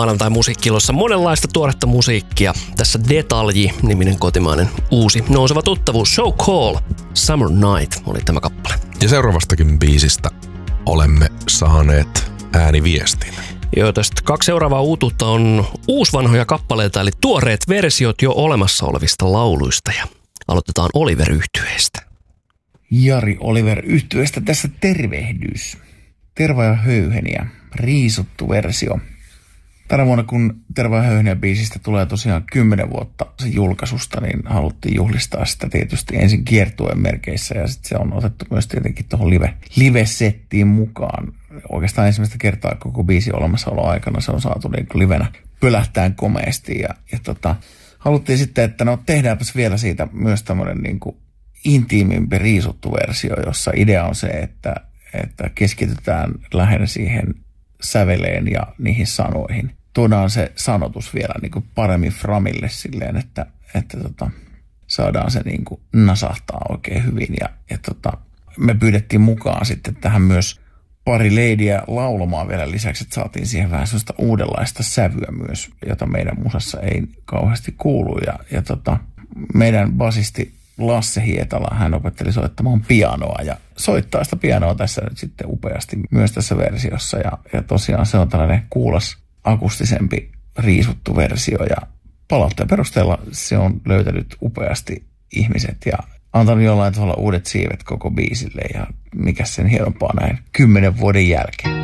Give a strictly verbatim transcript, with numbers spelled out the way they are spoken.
Maanantai-musiikkilossa monenlaista tuoretta musiikkia. Tässä Detalji-niminen kotimainen uusi nouseva tuttavuus. Show Call, Summer Night oli tämä kappale. Ja seuraavastakin biisistä olemme saaneet ääniviestin. Joo, tästä kaksi seuraavaa uutuutta on uusvanhoja kappaleita, eli tuoreet versiot jo olemassa olevista lauluista. Ja aloitetaan Oliver-yhtyeestä. Jari Oliver-yhtyeestä tässä tervehdys. Terva ja höyheniä, riisuttu versio. Tänä vuonna, kun Terva ja höyheniä biisistä tulee tosiaan kymmenen vuotta sen julkaisusta, niin haluttiin juhlistaa sitä tietysti ensin kiertueen merkeissä ja sitten se on otettu myös tietenkin tuohon live, live-settiin mukaan. Oikeastaan ensimmäistä kertaa koko biisin olemassaolo aikana se on saatu niin kuin livenä pölähtään komeasti ja, ja tota, haluttiin sitten, että no tehdäänpäs vielä siitä myös tämmöinen niin kuin intiimimpi riisuttu versio, jossa idea on se, että, että keskitytään lähinnä siihen säveleen ja niihin sanoihin. Tuodaan se sanotus vielä niin kuin paremmin framille silleen, että, että tota, saadaan se niin kuin nasahtaa oikein hyvin. Ja, ja tota, me pyydettiin mukaan sitten tähän myös pari leidiä laulamaan vielä lisäksi, että saatiin siihen vähän sellaista uudenlaista sävyä myös, jota meidän musassa ei kauheasti kuulu. Ja, ja tota, meidän basisti Lasse Hietala, hän opetteli soittamaan pianoa ja soittaa sitä pianoa tässä nyt sitten upeasti myös tässä versiossa. Ja, ja tosiaan se on tällainen kuulas, akustisempi, riisuttu versio ja palautteen perusteella se on löytänyt upeasti ihmiset ja antanut jollain tavalla uudet siivet koko biisille ja mikä sen hienompaa näin kymmenen vuoden jälkeen.